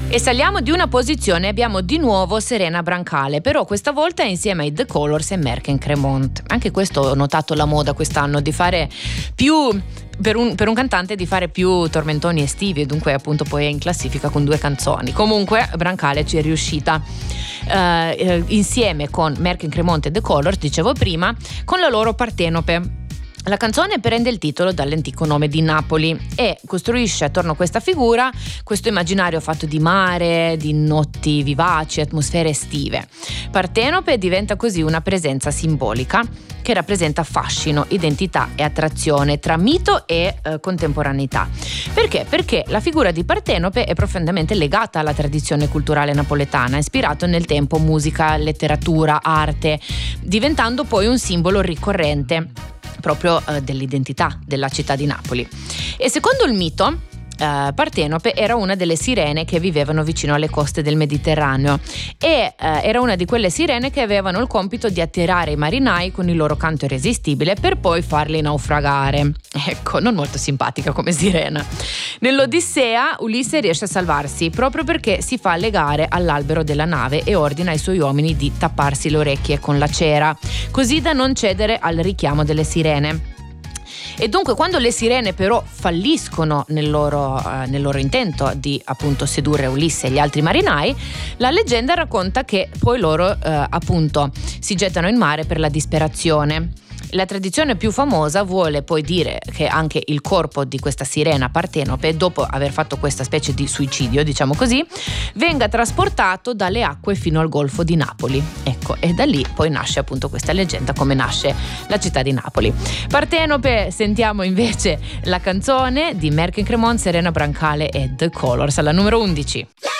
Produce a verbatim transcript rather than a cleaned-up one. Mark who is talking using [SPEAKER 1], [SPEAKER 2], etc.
[SPEAKER 1] E saliamo di una posizione, abbiamo di nuovo Serena Brancale, però questa volta insieme ai The Colors e Merck Cremont. Anche questo ho notato la moda quest'anno di fare più per un, per un cantante di fare più tormentoni estivi, e dunque appunto poi è in classifica con due canzoni. Comunque Brancale ci è riuscita eh, eh, insieme con Merck Cremont e The Colors, dicevo prima, con la loro Partenope. La canzone prende il titolo dall'antico nome di Napoli e costruisce attorno a questa figura questo immaginario fatto di mare, di notti vivaci, atmosfere estive. Partenope diventa così una presenza simbolica che rappresenta fascino, identità e attrazione tra mito e eh, contemporaneità. Perché? Perché la figura di Partenope è profondamente legata alla tradizione culturale napoletana, ispirato nel tempo musica, letteratura, arte, diventando poi un simbolo ricorrente proprio eh, dell'identità della città di Napoli. E secondo il mito, Uh, Partenope era una delle sirene che vivevano vicino alle coste del Mediterraneo e uh, era una di quelle sirene che avevano il compito di attirare i marinai con il loro canto irresistibile per poi farli naufragare. Ecco, non molto simpatica come sirena. Nell'Odissea Ulisse riesce a salvarsi proprio perché si fa legare all'albero della nave e ordina ai suoi uomini di tapparsi le orecchie con la cera, così da non cedere al richiamo delle sirene. E dunque quando le sirene però falliscono nel loro, eh, nel loro intento di appunto sedurre Ulisse e gli altri marinai, la leggenda racconta che poi loro eh, appunto si gettano in mare per la disperazione. La tradizione più famosa vuole poi dire che anche il corpo di questa sirena Partenope, dopo aver fatto questa specie di suicidio, diciamo così, venga trasportato dalle acque fino al golfo di Napoli. Ecco, e da lì poi nasce appunto questa leggenda, come nasce la città di Napoli. Partenope, sentiamo invece la canzone di Merck Cremont, Serena Brancale e The Colors alla numero undici.